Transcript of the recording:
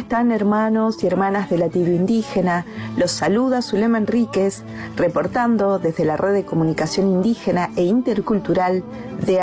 están, hermanos y hermanas de la tribu indígena? Los saluda Zulema Enríquez, reportando desde la Red de Comunicación Indígena e Intercultural de